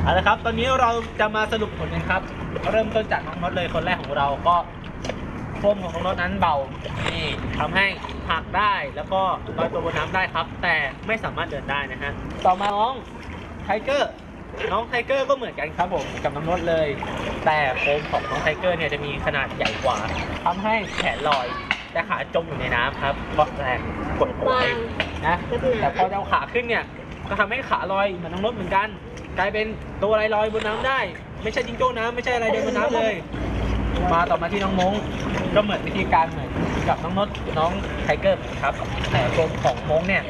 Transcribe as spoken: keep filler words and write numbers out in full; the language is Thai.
เอาละครับตอนนี้เราจะมาสรุปผลกันครับเริ่มต้นจากน้องน็อตเลยคนแรกของเราก็โฟมของน้องน็อตนั้นเบานี่ทำให้หักได้แล้วก็ลอยตัวบนน้ำได้ครับแต่ไม่สามารถเดินได้นะฮะต่อมาน้องไทเกอร์น้องไทเกอร์ก็เหมือนกันครับผมกับน้องน็อตเลย แต่โฟมของน้องไทเกอร์เนี่ยจะมีขนาดใหญ่กว่าทำให้แขนลอยแต่ขาจมอยู่ในน้ำครับเพราะแรงกดเอาไว้นะแต่พอจะเอาขาขึ้นเนี่ยก็ทำให้ขาลอยเหมือนน้องน็อตเหมือนกันกลายเป็นตัวอะไรลอยบนน้ำได้ไม่ใช่จิงโจ้น้ำไม่ใช่อะไรเดินบนน้ำเลยมาต่อมาที่น้องมงก็เหมือนวิธีการเหมือนกับน้องน็อตน้องไทเกอร์ครับแต่โฟมของมงเนี่ย